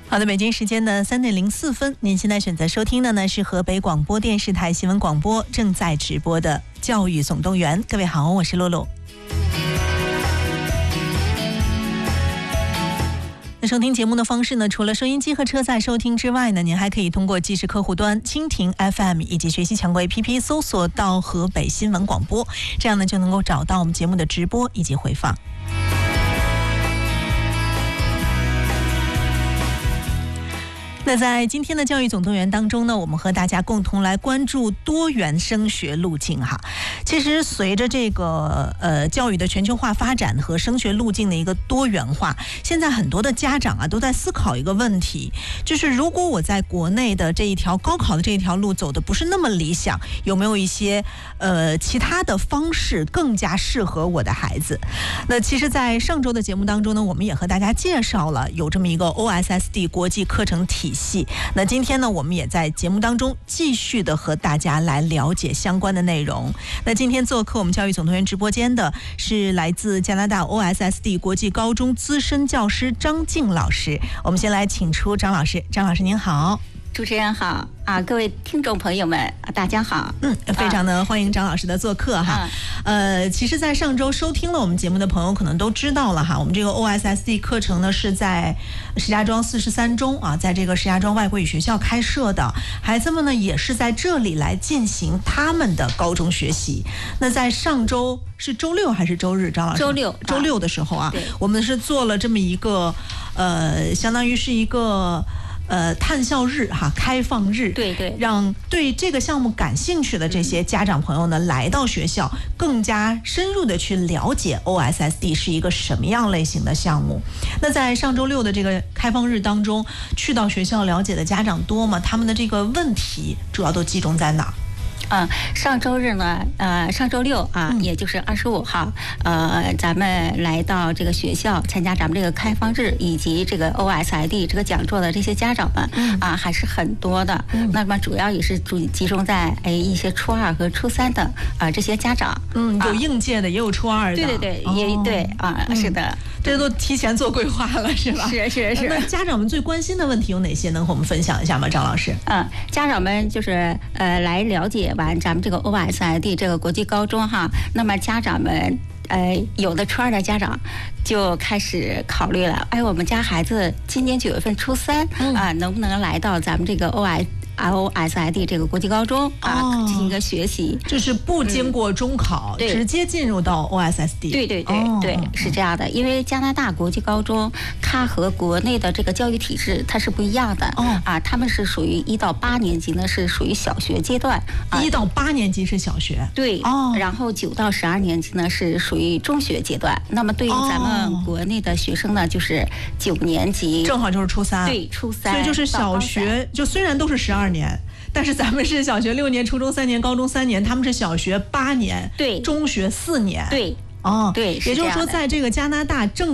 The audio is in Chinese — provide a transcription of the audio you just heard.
好的，北京时间的3点04分，您现在选择收听的呢是河北广播电视台新闻广播正在直播的教育总动员。各位好，我是露露。那收听节目的方式呢，除了收音机和车载收听之外呢，您还可以通过即时客户端蜻蜓 FM 以及学习强国 APP 搜索到河北新闻广播，这样呢就能够找到我们节目的直播以及回放。那在今天的教育总动员当中呢，我们和大家共同来关注多元升学路径哈。其实随着这个教育的全球化发展和升学路径的一个多元化，现在很多的家长啊都在思考一个问题，就是如果我在国内的这一条高考的这一条路走的不是那么理想，有没有一些其他的方式更加适合我的孩子？那其实在上周的节目当中呢，我们也和大家介绍了有这么一个 OSSD 国际课程体系。那今天呢，我们也在节目当中继续的和大家来了解相关的内容。那今天做客我们教育总动员直播间的是来自加拿大 OSSD 国际高中资深教师张静老师。我们先来请出张老师。张老师您好。 主持人好啊，各位听众朋友们，大家好。 非常的欢迎张老师的做客哈。其实在上周收听了我们节目的朋友可能都知道了哈，我们这个 OSSD 课程呢是在石家庄43中啊，在这个石家庄外国语学校开设的，孩子们呢也是在这里来进行他们的高中学习。那在上周是周六还是周日？张老师，周六的时候啊，我们是做了这么一个相当于是一个探校日哈，开放日， 对， 让对这个项目感兴趣的这些家长朋友呢，来到学校，更加深入的去了解 OSSD 是一个什么样类型的项目。那在上周六的这个开放日当中，去到学校了解的家长多吗？他们的这个问题主要都集中在哪儿？ 上周日呢，上周六啊，也就是25号，咱们来到这个学校参加咱们这个开放日以及这个 OSSD 这个讲座的这些家长们还是很多的。那么主要也是集中在一些初2和初3的这些家长。 有应届的，也有初2的。 对，也对啊，是的。 这都提前做规划了，是吧？ 是。 那家长们最关心的问题有哪些？能和我们分享一下吗，张老师？ 家长们就是来了解完咱们这个 OSSD 这个国际高中哈，那么家长们有的初2的家长就开始考虑了，我们家孩子今年9月份初3能不能来到咱们这个 OSSD 这个国际高中进行一个学习， 就是不经过中考，直接进入到 OSSD。 对，是这样的。因为加拿大国际高中它和国内的这个教育体制它是不一样的他们是属于1到8年级呢是属于小学阶段 ，1到8年级是小学， 对然后9到12年级呢是属于中学阶段。那么对于咱们国内的学生呢，就是9年级， 正好就是初3， 对，初3， 所以就是小学，就虽然都是12年，但是咱们是小学6年，初中3年，高中3年，他们是小学8年， 对， 中学4年， 对， 对，也就是说，在这个加拿大正